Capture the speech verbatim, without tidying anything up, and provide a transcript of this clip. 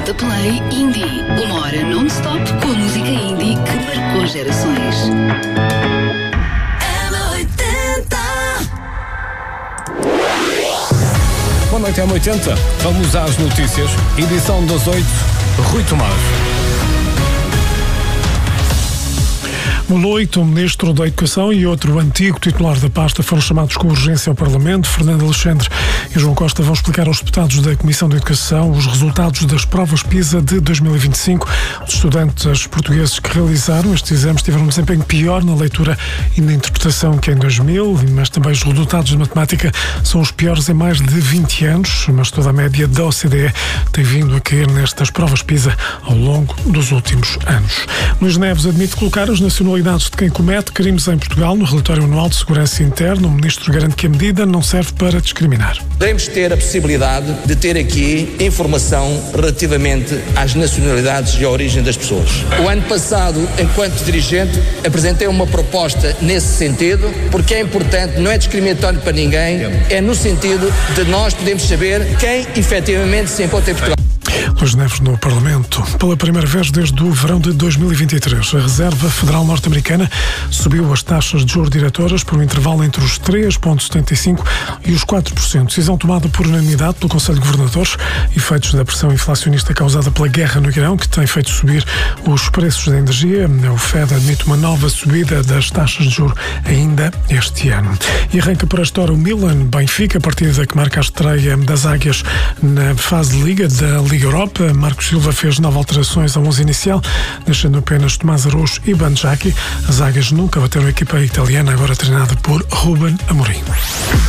oitenta Play Indie. Uma hora non-stop com a música indie que marcou gerações. M oitenta. Boa noite, M oitenta. Vamos às notícias. Edição das oito, Rui Tomás. Moloito, o Ministro da Educação, e outro antigo titular da pasta foram chamados com urgência ao Parlamento. Fernando Alexandre e João Costa vão explicar aos deputados da Comissão de Educação os resultados das provas PISA de dois mil e vinte e cinco. Os estudantes portugueses que realizaram estes exames tiveram um desempenho pior na leitura e na interpretação que em dois mil, mas também os resultados de matemática são os piores em mais de vinte anos, mas toda a média da O C D E tem vindo a cair nestas provas PISA ao longo dos últimos anos. Luís Neves admite colocar as nacionalidades de quem comete crimes em Portugal no relatório anual de segurança interna. O Ministro garante que a medida não serve para discriminar. Podemos ter a possibilidade de ter aqui informação relativamente às nacionalidades e à origem das pessoas. O ano passado, enquanto dirigente, apresentei uma proposta nesse sentido, porque é importante, não é discriminatório para ninguém, é no sentido de nós podermos saber quem efetivamente se encontra em Portugal. Luís Neves no Parlamento. Pela primeira vez desde o verão de dois mil e vinte e três, a Reserva Federal Norte-Americana subiu as taxas de juros diretoras por um intervalo entre os três vírgula setenta e cinco por cento e os quatro por cento. Decisão tomada por unanimidade pelo Conselho de Governadores, efeitos da pressão inflacionista causada pela guerra no Irão, que tem feito subir os preços da energia. O F E D admite uma nova subida das taxas de juros ainda este ano. E arranca por esta hora o Milan-Benfica, a partida que marca a estreia das Águias na fase de Liga da Liga Europa. Marcos Silva fez nove alterações ao onze inicial, deixando apenas Tomás Araújo e Banjaki. As Águias nunca bateram a equipa italiana, agora treinada por Ruben Amorim.